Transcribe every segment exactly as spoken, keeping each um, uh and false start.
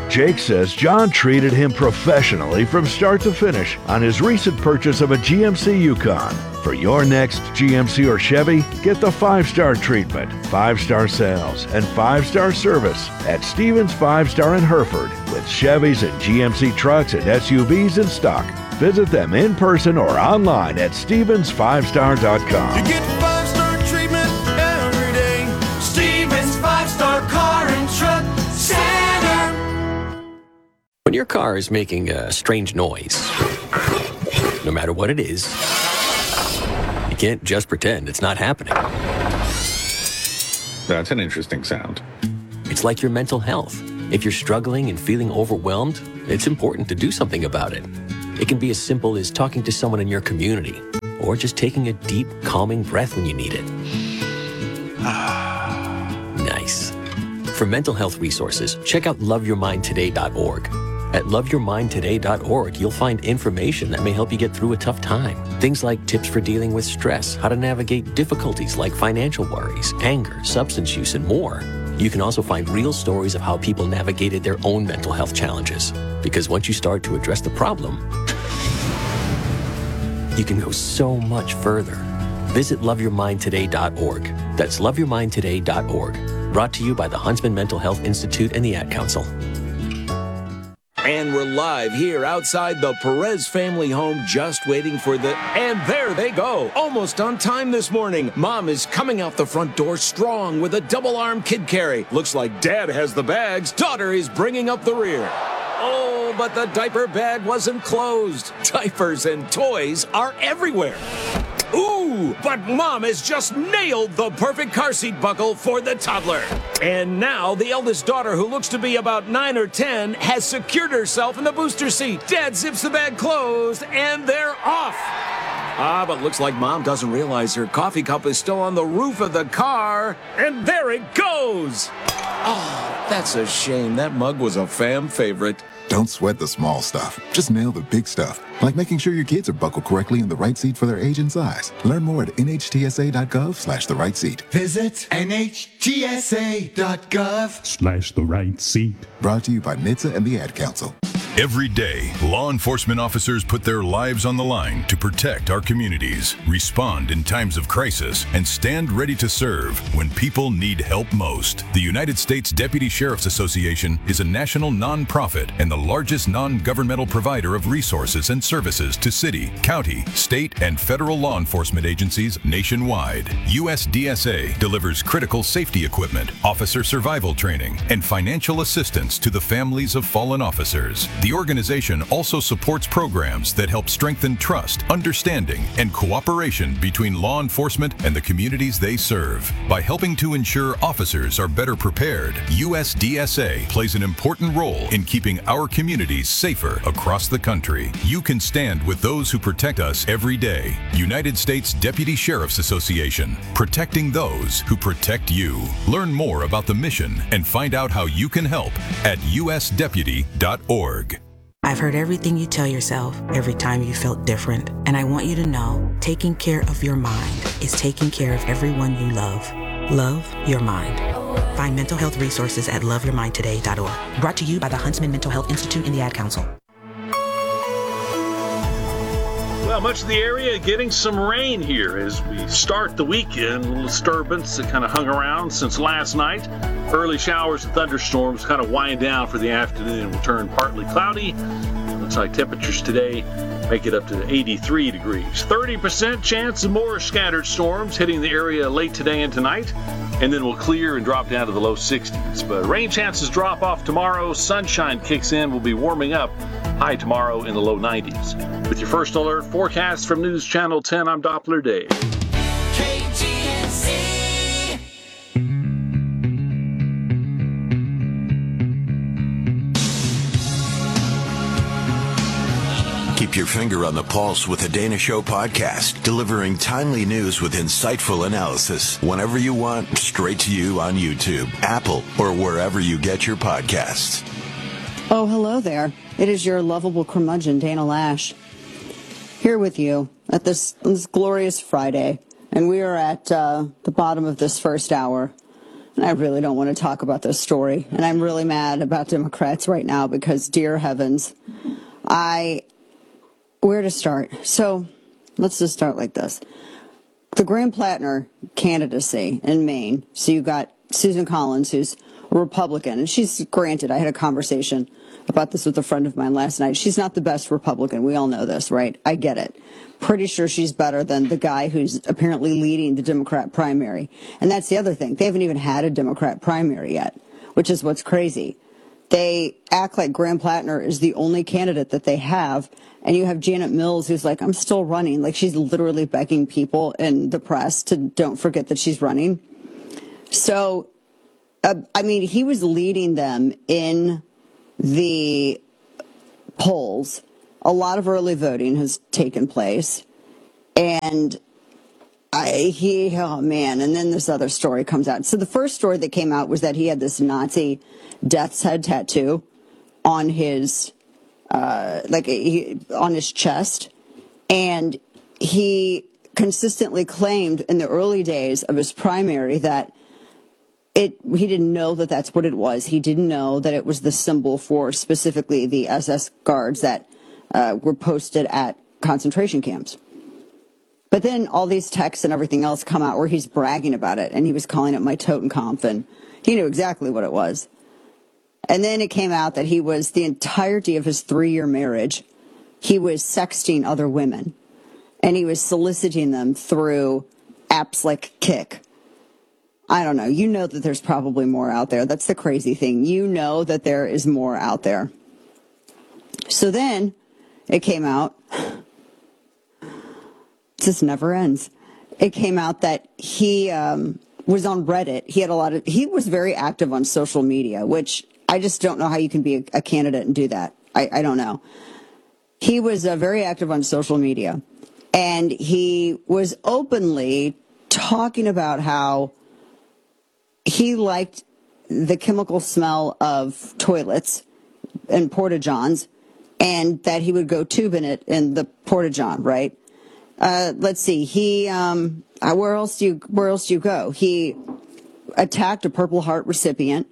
Jake says John treated him professionally from start to finish on his recent purchase of a G M C Yukon. For your next G M C or Chevy, get the five-star treatment, five-star sales, and five-star service at Stevens Five Star in Hereford with Chevys and G M C trucks and S U Vs in stock. Visit them in person or online at stevens five star dot com. You get five-star treatment every day. Stevens Five Star Car and Truck Center. When your car is making a strange noise, no matter what it is, you can't just pretend it's not happening. That's an interesting sound. It's like your mental health. If you're struggling and feeling overwhelmed, it's important to do something about it. It can be as simple as talking to someone in your community, or just taking a deep, calming breath when you need it. Nice. For mental health resources, check out love your mind today dot org. At love your mind today dot org, you'll find information that may help you get through a tough time. Things like tips for dealing with stress, how to navigate difficulties like financial worries, anger, substance use, and more. You can also find real stories of how people navigated their own mental health challenges. Because once you start to address the problem, you can go so much further. Visit love your mind today dot org. That's love your mind today dot org. Brought to you by the Huntsman Mental Health Institute and the Ad Council. And we're live here outside the Perez family home, just waiting for the... And there they go, almost on time this morning. Mom is coming out the front door strong with a double-arm kid carry. Looks like Dad has the bags. Daughter is bringing up the rear. Oh, but the diaper bag wasn't closed. Diapers and toys are everywhere. Ooh, but Mom has just nailed the perfect car seat buckle for the toddler. And now the eldest daughter, who looks to be about nine or ten, has secured herself in the booster seat. Dad zips the bag closed, and they're off. Ah, but looks like Mom doesn't realize her coffee cup is still on the roof of the car. And there it goes. Oh, that's a shame. That mug was a fam favorite. Don't sweat the small stuff. Just nail the big stuff, like making sure your kids are buckled correctly in the right seat for their age and size. Learn more at N H T S A dot gov slash the right seat. Visit N H T S A dot gov slash the right seat. Brought to you by N H T S A and the Ad Council. Every day, law enforcement officers put their lives on the line to protect our communities, respond in times of crisis, and stand ready to serve when people need help most. The United States Deputy Sheriff's Association is a national nonprofit and the largest non-governmental provider of resources and services to city, county, state, and federal law enforcement agencies nationwide. U S D S A delivers critical safety equipment, officer survival training, and financial assistance to the families of fallen officers. The organization also supports programs that help strengthen trust, understanding, and cooperation between law enforcement and the communities they serve. By helping to ensure officers are better prepared, U S D S A plays an important role in keeping our communities safer across the country. You can stand with those who protect us every day. United States Deputy Sheriff's Association, protecting those who protect you. Learn more about the mission and find out how you can help at U S deputy dot org. I've heard everything you tell yourself every time you felt different. And I want you to know, taking care of your mind is taking care of everyone you love. Love your mind. Find mental health resources at love your mind today dot org. Brought to you by the Huntsman Mental Health Institute and the Ad Council. Well, much of the area getting some rain here as we start the weekend. A little disturbance that kind of hung around since last night. Early showers and thunderstorms kind of wind down for the afternoon and will turn partly cloudy. Looks like temperatures today make it up to eighty-three degrees. thirty percent chance of more scattered storms hitting the area late today and tonight, and then will clear and drop down to the low sixties. But rain chances drop off tomorrow. Sunshine kicks in. We'll be warming up. High tomorrow in the low nineties. With your first alert forecast from News Channel ten, I'm Doppler Dave. K G N C. Keep your finger on the pulse with the Dana Show podcast, delivering timely news with insightful analysis whenever you want, straight to you on YouTube, Apple, or wherever you get your podcasts. Oh, hello there. It is your lovable curmudgeon, Dana Lash, here with you at this, this glorious Friday. And we are at uh, the bottom of this first hour. And I really don't want to talk about this story. And I'm really mad about Democrats right now because, dear heavens, I, where to start? So let's just start like this. The Graham Plattner candidacy in Maine. So you got Susan Collins, who's a Republican, and she's, granted, I had a conversation about this with a friend of mine last night. She's not the best Republican. We all know this, right? I get it. Pretty sure she's better than the guy who's apparently leading the Democrat primary. And that's the other thing. They haven't even had a Democrat primary yet, which is what's crazy. They act like Graham Plattner is the only candidate that they have. And you have Janet Mills, who's like, I'm still running. Like, she's literally begging people in the press to don't forget that she's running. So, uh, I mean, he was leading them in the polls. A lot of early voting has taken place. And I, he, oh man, and then this other story comes out. So the first story that came out was that he had this Nazi death's head tattoo on his, uh, like he, on his chest. And he consistently claimed in the early days of his primary that it, he didn't know that that's what it was. He didn't know that it was the symbol for specifically the S S guards that uh, were posted at concentration camps. But then all these texts and everything else come out where he's bragging about it, and he was calling it my Totenkampf, and he knew exactly what it was. And then it came out that he was, the entirety of his three-year marriage, he was sexting other women, and he was soliciting them through apps like Kik. I don't know. You know that there's probably more out there. That's the crazy thing. You know that there is more out there. So then it came out. It just never ends. It came out that he um, was on Reddit. He had a lot of, he was very active on social media, which I just don't know how you can be a, a candidate and do that. I, I don't know. He was uh, very active on social media, and he was openly talking about how he liked the chemical smell of toilets and porta-johns, and that he would go tubing it in the porta-john, right? Uh, let's see. He, um, where else do you, where else do you go? He attacked a Purple Heart recipient.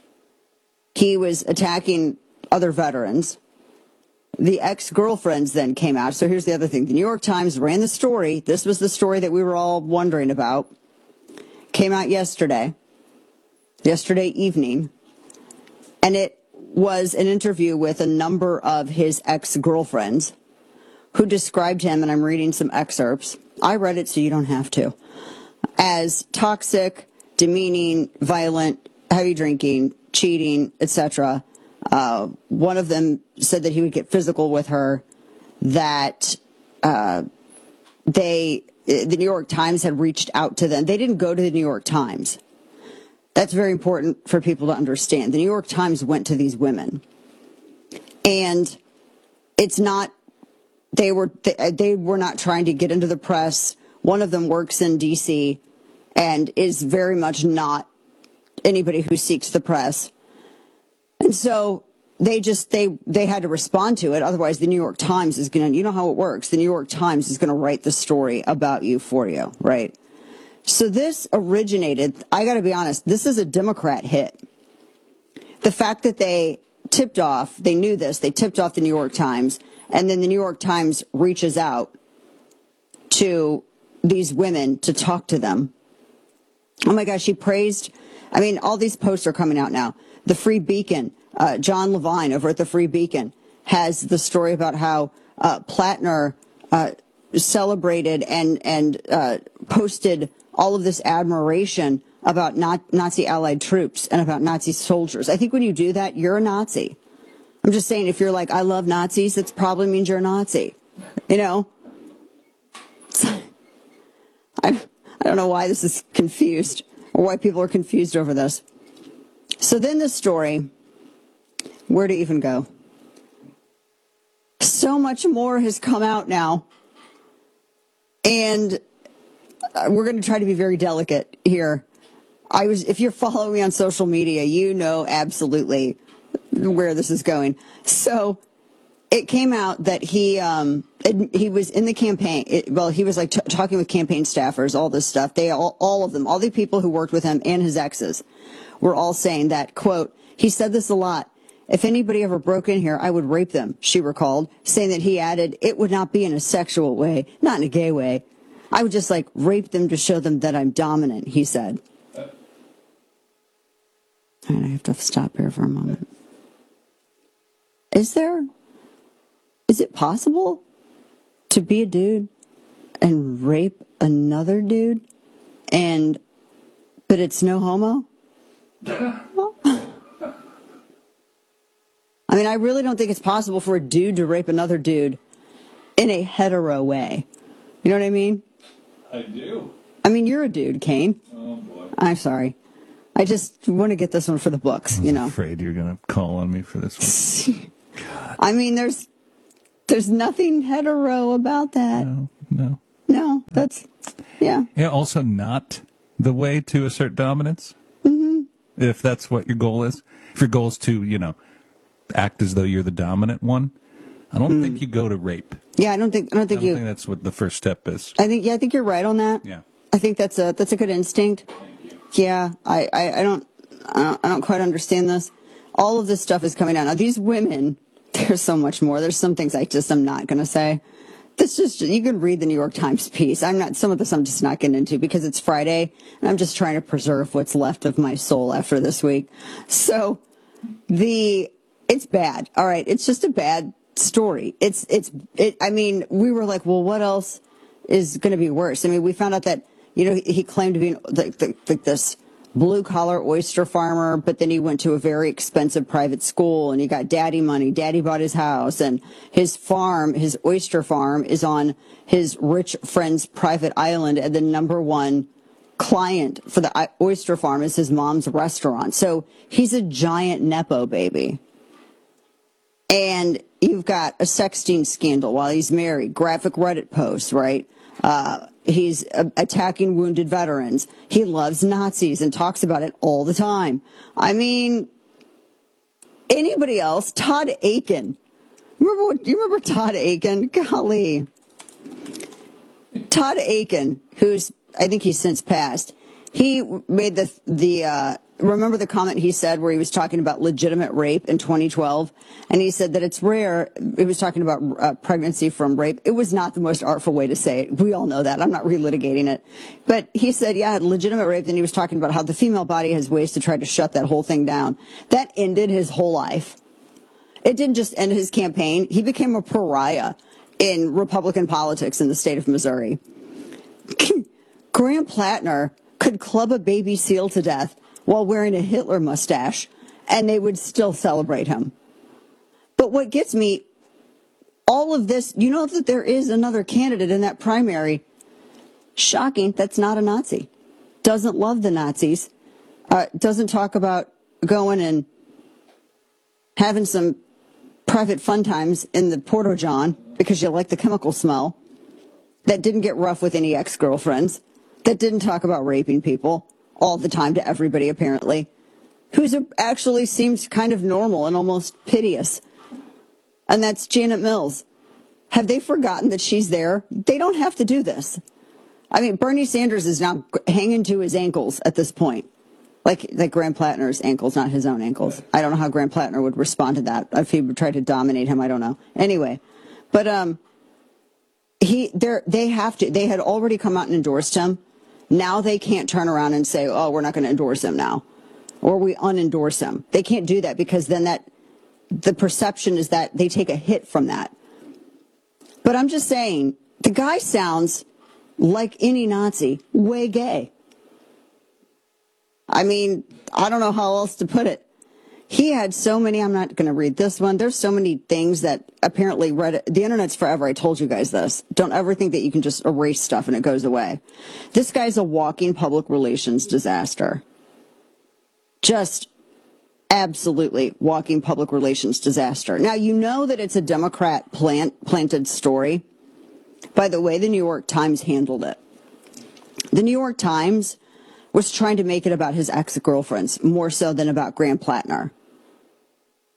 He was attacking other veterans. The ex-girlfriends then came out. So here's the other thing. The New York Times ran the story. This was the story that we were all wondering about. Came out yesterday, yesterday evening. And it was an interview with a number of his ex-girlfriends who described him, and I'm reading some excerpts. I read it so you don't have to. As toxic, demeaning, violent, heavy drinking, cheating, et cetera. Uh, one of them said that he would get physical with her, that uh, they, the New York Times had reached out to them. They didn't go to the New York Times. That's very important for people to understand. The New York Times went to these women. And it's not, they were, they, they were not trying to get into the press. One of them works in D C and is very much not anybody who seeks the press. And so they just, they, they had to respond to it. Otherwise, the New York Times is going to, you know how it works. The New York Times is going to write the story about you for you, right? So this originated, I got to be honest, this is a Democrat hit. The fact that they tipped off, they knew this, they tipped off the New York Times, and then the New York Times reaches out to these women to talk to them. Oh my gosh, she praised, I mean, all these posts are coming out now. The Free Beacon, uh, John Levine over at the Free Beacon has the story about how uh, Plattner uh, celebrated and, and uh, posted all of this admiration about not Nazi allied troops and about Nazi soldiers. I think when you do that, you're a Nazi. I'm just saying, if you're like, I love Nazis, that probably means you're a Nazi. You know? I, I don't know why this is confused, or why people are confused over this. So then the story, where to even go? So much more has come out now. And we're going to try to be very delicate here. I was, if you're following me on social media, you know absolutely where this is going. So it came out that he um it, he was in the campaign. It, well, he was like t- talking with campaign staffers, all this stuff. They all, all of them, all the people who worked with him and his exes, were all saying that, quote, he said this a lot. If anybody ever broke in here, I would rape them, she recalled, saying that he added, it would not be in a sexual way, not in a gay way. I would just like rape them to show them that I'm dominant, he said. And I have to stop here for a moment. Is there, is it possible to be a dude and rape another dude and, but it's no homo? I mean, I really don't think it's possible for a dude to rape another dude in a hetero way. You know what I mean? I do. I mean, you're a dude, Kane. Oh, boy. I'm sorry. I just want to get this one for the books, you know. I'm afraid you're going to call on me for this one. I mean, there's there's nothing hetero about that. No, no. No, that's, yeah. Yeah, also not the way to assert dominance. Mm-hmm. If that's what your goal is. If your goal is to, you know, act as though you're the dominant one, I don't mm. think you go to rape. Yeah, I don't think I don't think I don't you. think that's what the first step is. I think yeah, I think you're right on that. Yeah, I think that's a that's a good instinct. Yeah, I, I, I don't I don't I don't quite understand this. All of this stuff is coming out now. These women, there's so much more. There's some things I just I'm not going to say. This just you can read the New York Times piece. I'm not some of this I'm just not getting into because it's Friday and I'm just trying to preserve what's left of my soul after this week. So the it's bad. All right, it's just a bad story. It's it's it. I mean, we were like, well, what else is going to be worse? I mean, we found out that you know he, he claimed to be like, like, like this blue collar oyster farmer, but then he went to a very expensive private school and he got daddy money. Daddy bought his house and his farm, his oyster farm, is on his rich friend's private island, and the number one client for the oyster farm is his mom's restaurant. So he's a giant Nepo baby. And you've got a sexting scandal while he's married, graphic Reddit posts, right? Uh, he's uh, attacking wounded veterans. He loves Nazis and talks about it all the time. I mean, anybody else? Todd Aiken. Remember what, do you remember Todd Aiken? Golly. Todd Aiken, who's, I think he's since passed, he made the, the, uh, remember the comment he said where he was talking about legitimate rape in twenty twelve? And he said that it's rare. He was talking about uh, pregnancy from rape. It was not the most artful way to say it. We all know that. I'm not relitigating it. But he said, yeah, legitimate rape. Then he was talking about how the female body has ways to try to shut that whole thing down. That ended his whole life. It didn't just end his campaign. He became a pariah in Republican politics in the state of Missouri. Graham Plattner could club a baby seal to death while wearing a Hitler mustache, and they would still celebrate him. But what gets me, all of this, you know that there is another candidate in that primary. Shocking, that's not a Nazi. Doesn't love the Nazis. Uh, doesn't talk about going and having some private fun times in the Porto John because you like the chemical smell. That didn't get rough with any ex-girlfriends. That didn't talk about raping people all the time to everybody, apparently, who's a, actually seems kind of normal and almost piteous. And that's Janet Mills. Have they forgotten that she's there? They don't have to do this. I mean, Bernie Sanders is now hanging to his ankles at this point. Like, like Graham Plattner's ankles, not his own ankles. I don't know how Graham Plattner would respond to that. If he would try to dominate him, I don't know. Anyway, but um, he, they're, they have to, they had already come out and endorsed him. Now they can't turn around and say, oh, we're not going to endorse him now, or we unendorse him. They can't do that because then that the perception is that they take a hit from that. But I'm just saying, the guy sounds like any Nazi, way gay. I mean, I don't know how else to put it. He had so many, I'm not going to read this one. There's so many things that apparently Reddit, the internet's forever. I told you guys this. Don't ever think that you can just erase stuff and it goes away. This guy's a walking public relations disaster. Just absolutely walking public relations disaster. Now, you know that it's a Democrat plant, planted story by the way the New York Times handled it. The New York Times was trying to make it about his ex-girlfriends more so than about Graham Plattner.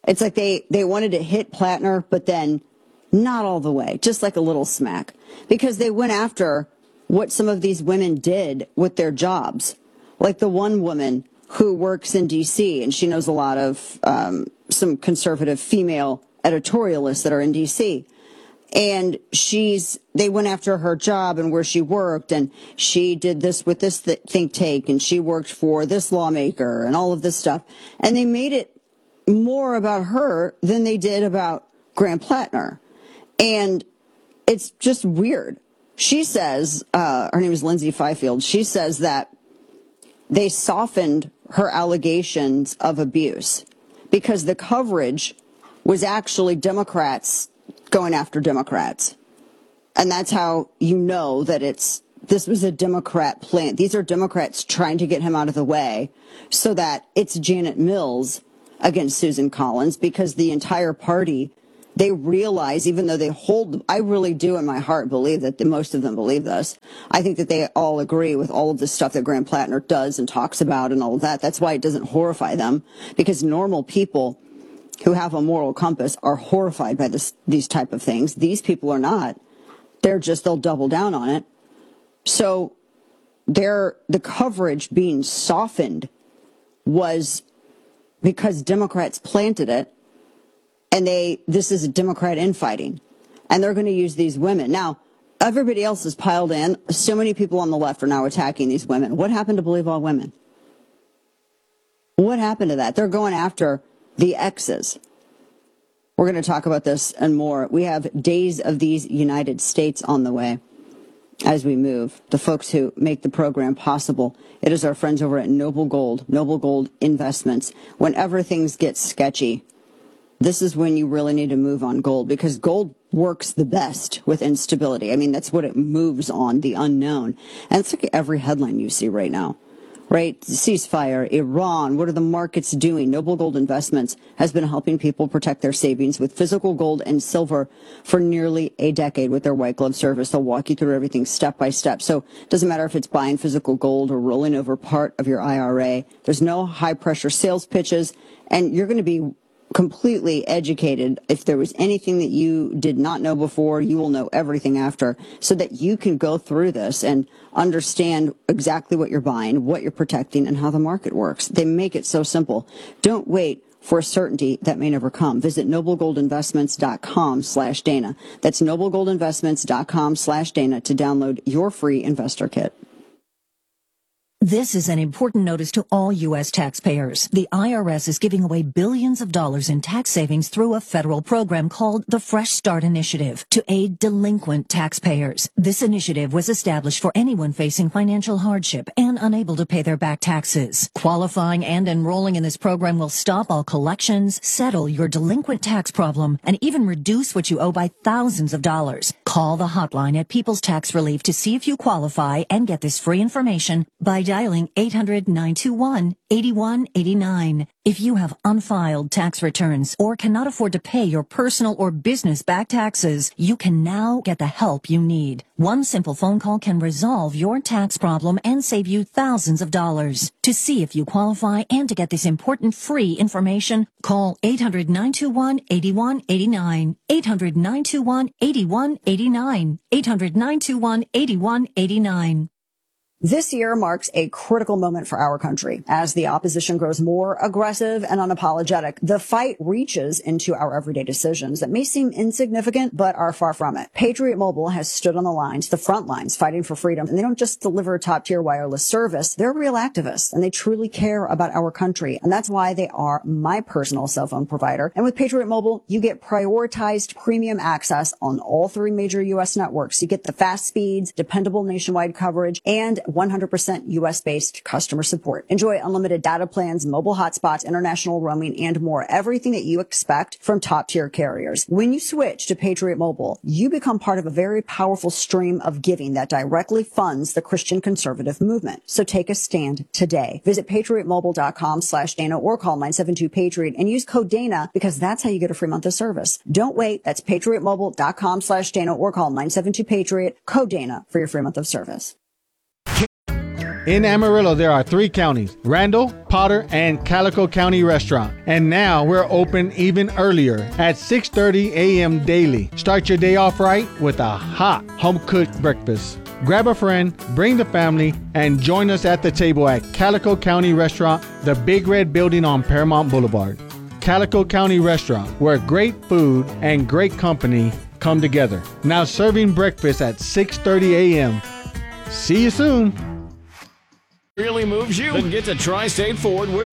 It's like they, they wanted to hit Plattner, but then not all the way, just like a little smack, because they went after what some of these women did with their jobs. Like the one woman who works in D C, and she knows a lot of um, some conservative female editorialists that are in D C. And she's, they went after her job and where she worked, and she did this with this th- think tank, and she worked for this lawmaker and all of this stuff. And they made it more about her than they did about Graham Plattner. And it's just weird. She says, uh, her name is Lindsay Fifield, she says that they softened her allegations of abuse because the coverage was actually Democrats going after Democrats. And that's how you know that it's, this was a Democrat plan. These are Democrats trying to get him out of the way so that it's Janet Mills against Susan Collins, because the entire party, they realize, even though they hold, I really do in my heart believe that the, most of them believe this. I think that they all agree with all of the stuff that Graham Plattner does and talks about and all of that. That's why it doesn't horrify them, because normal people who have a moral compass are horrified by this, these type of things. These people are not. They're just, they'll double down on it. So they're, the coverage being softened was because Democrats planted it, and they, this is a Democrat infighting, and they're going to use these women. Now, everybody else is piled in. So many people on the left are now attacking these women. What happened to Believe All Women? What happened to that? They're going after the exes. We're going to talk about this and more. We have Days of These United States on the way as we move. The folks who make the program possible. It is our friends over at Noble Gold, Noble Gold Investments. Whenever things get sketchy, this is when you really need to move on gold, because gold works the best with instability. I mean, that's what it moves on, the unknown. And it's like every headline you see right now. Right? Ceasefire, Iran, what are the markets doing? Noble Gold Investments has been helping people protect their savings with physical gold and silver for nearly a decade with their white glove service. They'll walk you through everything step by step. So it doesn't matter if it's buying physical gold or rolling over part of your I R A. There's no high pressure sales pitches, and you're going to be completely educated. If there was anything that you did not know before, you will know everything after, so that you can go through this and understand exactly what you're buying, what you're protecting, and how the market works. They make it so simple. Don't wait for a certainty that may never come. Visit noblegoldinvestments.com slash Dana. That's noblegoldinvestments.com slash Dana to download your free investor kit. This is an important notice to all U S taxpayers. The I R S is giving away billions of dollars in tax savings through a federal program called the Fresh Start Initiative to aid delinquent taxpayers. This initiative was established for anyone facing financial hardship and unable to pay their back taxes. Qualifying and enrolling in this program will stop all collections, settle your delinquent tax problem, and even reduce what you owe by thousands of dollars. Call the hotline at People's Tax Relief to see if you qualify and get this free information by dialing eight hundred, nine two one, eight one eight nine. If you have unfiled tax returns or cannot afford to pay your personal or business back taxes, you can now get the help you need. One simple phone call can resolve your tax problem and save you thousands of dollars. To see if you qualify and to get this important free information, call eight hundred, nine two one, eight one eight nine. eight hundred, nine two one, eight one eight nine. eight hundred, nine two one, eight one eight nine. This year marks a critical moment for our country. As the opposition grows more aggressive and unapologetic, the fight reaches into our everyday decisions that may seem insignificant, but are far from it. Patriot Mobile has stood on the lines, the front lines, fighting for freedom. And they don't just deliver top-tier wireless service. They're real activists, and they truly care about our country. And that's why they are my personal cell phone provider. And with Patriot Mobile, you get prioritized premium access on all three major U S networks. You get the fast speeds, dependable nationwide coverage, and one hundred percent U S-based customer support. Enjoy unlimited data plans, mobile hotspots, international roaming, and more. Everything that you expect from top-tier carriers. When you switch to Patriot Mobile, you become part of a very powerful stream of giving that directly funds the Christian conservative movement. So take a stand today. Visit patriotmobile.com slash Dana or call nine seven two Patriot and use code Dana, because that's how you get a free month of service. Don't wait. That's patriotmobile.com slash Dana or call nine seven two Patriot, code Dana, for your free month of service. In Amarillo, there are three counties, Randall, Potter, and Calico County Restaurant. And now we're open even earlier at six thirty a.m. daily. Start your day off right with a hot home-cooked breakfast. Grab a friend, bring the family, and join us at the table at Calico County Restaurant, the Big Red Building on Paramount Boulevard. Calico County Restaurant, where great food and great company come together. Now serving breakfast at six thirty a.m. See you soon. Really moves you? Then get to Tri-State Ford.